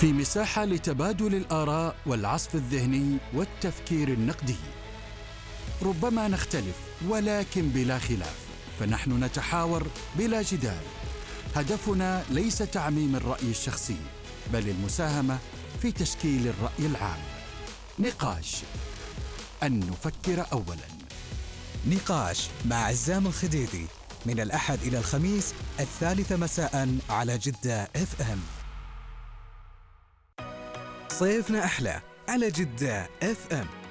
في مساحة لتبادل الآراء والعصف الذهني والتفكير النقدي. ربما نختلف ولكن بلا خلاف، فنحن نتحاور بلا جدال. هدفنا ليس تعميم الرأي الشخصي، بل المساهمة في تشكيل الرأي العام. نقاش، أن نفكر أولاً. نقاش مع عزام الخديدي من الأحد إلى الخميس 3 مساء على جدة FM. صيفنا أحلى على جدة FM.